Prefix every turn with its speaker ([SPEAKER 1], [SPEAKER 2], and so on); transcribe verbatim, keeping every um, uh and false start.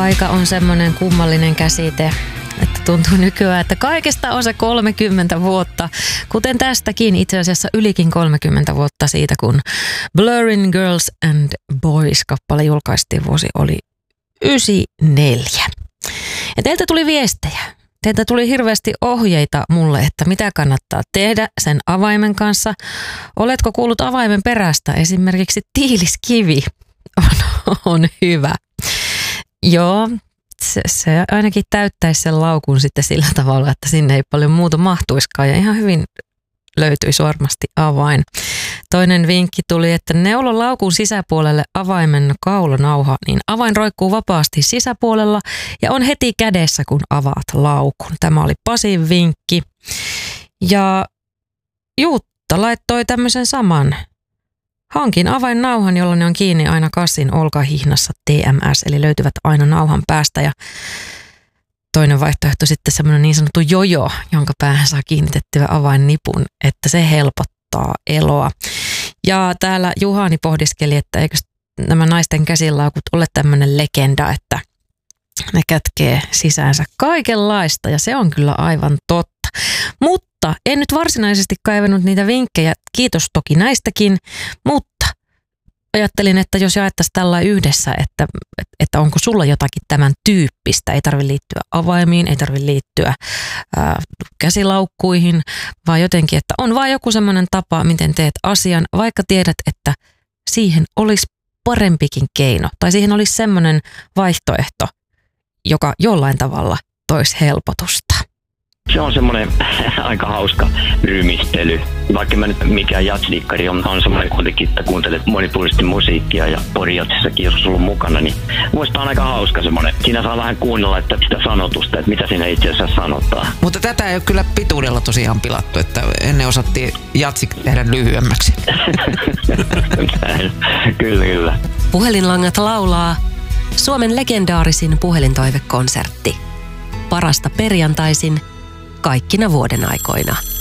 [SPEAKER 1] Aika on semmoinen kummallinen käsite, että tuntuu nykyään, että kaikesta on se kolmekymmentä vuotta, kuten tästäkin itse asiassa ylikin kolmekymmentä vuotta siitä, kun Blurring Girls and Boys-kappale julkaistiin, vuosi oli yhdeksänkymmentäneljä. Ja teiltä tuli viestejä. Teiltä tuli hirveästi ohjeita mulle, että mitä kannattaa tehdä sen avaimen kanssa. Oletko kuullut avaimen perästä? Esimerkiksi tiiliskivi on, on hyvä. Joo, se, se ainakin täyttäisi sen laukun sitten sillä tavalla, että sinne ei paljon muuta mahtuiskaan ja ihan hyvin löytyisi varmasti avain. Toinen vinkki tuli, että neulo laukun sisäpuolelle avaimen kaulonauha, niin avain roikkuu vapaasti sisäpuolella ja on heti kädessä, kun avaat laukun. Tämä oli Pasin vinkki. Ja Jutta laittoi tämmöisen saman. Hankin avainnauhan, jolla ne on kiinni aina kassin olkahihnassa T M S, eli löytyvät aina nauhan päästä. Ja toinen vaihtoehto sitten semmoinen niin sanottu jojo, jonka päähän saa kiinnitettyä avainnipun, että se helpottaa eloa. Ja täällä Juhani pohdiskeli, että eikö nämä naisten käsilaukut ole tämmöinen legenda, että ne kätkee sisäänsä kaikenlaista, ja se on kyllä aivan totta. Mutta en nyt varsinaisesti kaivannut niitä vinkkejä, kiitos toki näistäkin, mutta ajattelin, että jos jaettaisiin tällä yhdessä, että, että onko sulla jotakin tämän tyyppistä, ei tarvitse liittyä avaimiin, ei tarvitse liittyä ää, käsilaukkuihin, vaan jotenkin, että on vaan joku semmoinen tapa, miten teet asian, vaikka tiedät, että siihen olisi parempikin keino, tai siihen olisi semmoinen vaihtoehto, joka jollain tavalla toisi helpotusta.
[SPEAKER 2] Se on semmoinen aika hauska rymistely. Vaikka mä nyt mikään jazzdikkari on, on semmoinen kuitenkin, että kuuntelet monipuolisesti musiikkia ja porijatsissakin joskus ollut mukana, niin muista on aika hauska semmoinen. Siinä saa vähän kuunnella että sitä sanotusta, että mitä siinä itse asiassa sanotaan.
[SPEAKER 3] Mutta tätä ei ole kyllä pituudella tosiaan pilattu, että ennen osattiin jatsi tehdä lyhyemmäksi.
[SPEAKER 2] Kyllä, kyllä.
[SPEAKER 4] Puhelinlangat laulaa Suomen legendaarisin puhelintoivekonsertti. Parasta perjantaisin kaikkina vuoden aikoina.